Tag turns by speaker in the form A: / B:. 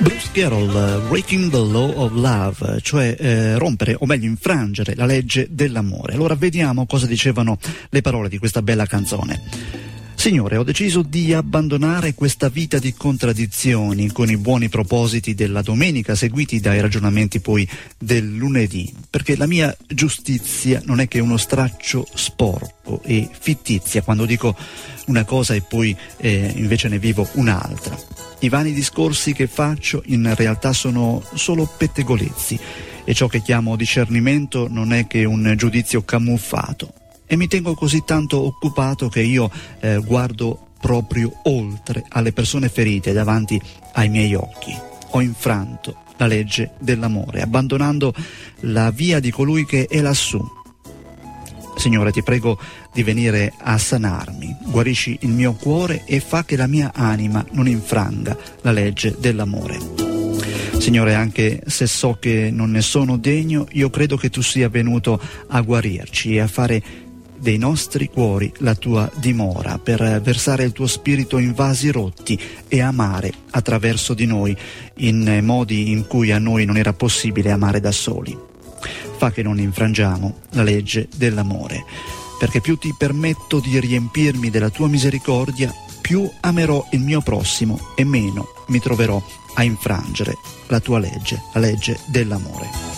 A: Bruce Carroll, Breaking the Law of Love, cioè rompere, o meglio infrangere la legge dell'amore. Allora vediamo cosa dicevano le parole di questa bella canzone. Signore, ho deciso di abbandonare questa vita di contraddizioni con i buoni propositi della domenica seguiti dai ragionamenti poi del lunedì, perché la mia giustizia non è che uno straccio sporco e fittizia quando dico una cosa e poi invece ne vivo un'altra. I vani discorsi che faccio in realtà sono solo pettegolezzi e ciò che chiamo discernimento non è che un giudizio camuffato. E mi tengo così tanto occupato che io guardo proprio oltre alle persone ferite davanti ai miei occhi. Ho infranto la legge dell'amore, abbandonando la via di colui che è lassù. Signore, ti prego di venire a sanarmi, guarisci il mio cuore e fa che la mia anima non infranga la legge dell'amore. Signore, anche se so che non ne sono degno, io credo che tu sia venuto a guarirci e a fare dei nostri cuori la tua dimora, per versare il tuo spirito in vasi rotti e amare attraverso di noi in modi in cui a noi non era possibile amare da soli. Fa che non infrangiamo la legge dell'amore, perché più ti permetto di riempirmi della tua misericordia, più amerò il mio prossimo e meno mi troverò a infrangere la tua legge, la legge dell'amore.